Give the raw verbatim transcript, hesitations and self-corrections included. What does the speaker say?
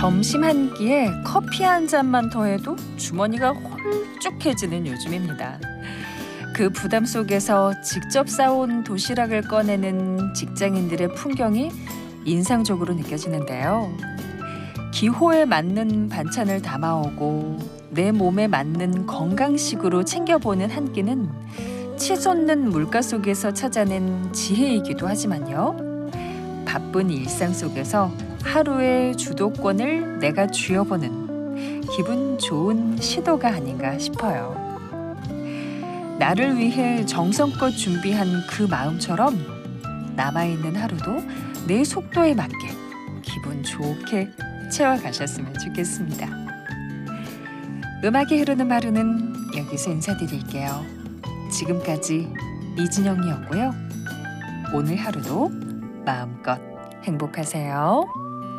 점심 한 끼에 커피 한 잔만 더해도 주머니가 홀쭉해지는 요즘입니다. 그 부담 속에서 직접 싸온 도시락을 꺼내는 직장인들의 풍경이 인상적으로 느껴지는데요. 기호에 맞는 반찬을 담아오고 내 몸에 맞는 건강식으로 챙겨보는 한 끼는 치솟는 물가 속에서 찾아낸 지혜이기도 하지만요. 바쁜 일상 속에서 하루의 주도권을 내가 쥐어보는 기분 좋은 시도가 아닌가 싶어요. 나를 위해 정성껏 준비한 그 마음처럼 남아있는 하루도 내 속도에 맞게 기분 좋게 채워가셨으면 좋겠습니다. 음악이 흐르는 하루는 여기서 인사드릴게요. 지금까지 이진영이었고요. 오늘 하루도 마음껏 행복하세요.